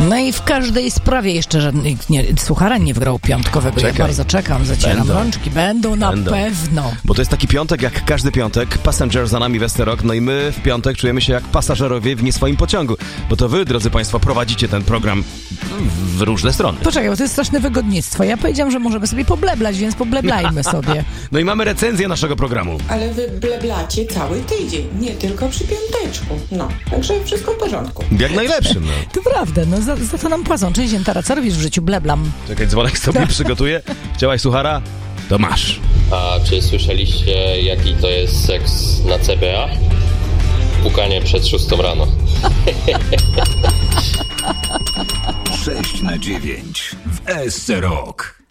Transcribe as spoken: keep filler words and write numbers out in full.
No i w każdej sprawie jeszcze żadnych nie, Suchara nie wgrał piątkowego. Czekaj. Ja bardzo czekam, zacieram Będą. rączki. Będą na Będą. pewno. Bo to jest taki piątek, jak każdy piątek. Passenger za nami Westerok. No i my w piątek czujemy się jak pasażerowie w nie swoim pociągu. Bo to wy, drodzy państwo, prowadzicie ten program w różne strony. Poczekaj, bo to jest straszne wygodnictwo. Ja powiedziałam, że możemy sobie pobleblać, więc pobleblajmy sobie. No i mamy recenzję naszego programu. Ale wy bleblacie cały tydzień, nie tylko przy piąteczku. No, także wszystko w porządku. Jak najlepszym, no. To prawda, no za, za to nam płacą. Cześć, Ziętara, co robisz w życiu? Bleblam. Czekaj, dzwonek sobie przygotuje. Chciałaś Suchara? To masz. A czy słyszeliście, jaki to jest seks na C B A? Pukanie przed szóstą rano. sześć na dziewięć w S C Rock.